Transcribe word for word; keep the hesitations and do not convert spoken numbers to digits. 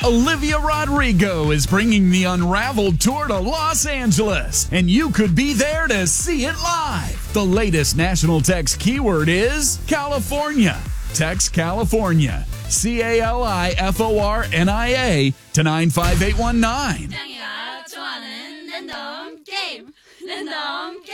Olivia Rodrigo is bringing the Unraveled Tour to Los Angeles, and you could be there to see it live. The latest national text keyword is California. Text California, C A L I F O R N I A, to nine five eight one nine. 짱이가 좋아하는 랜덤 게임. 랜덤 게임.